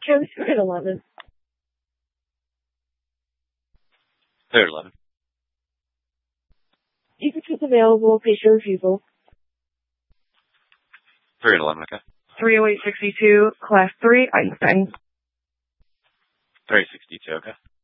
Transfer at 11. Clear at 11. Egress is available. Patient refusal. 3 at 11, okay. 30862, Class 3, Einstein. 362, okay.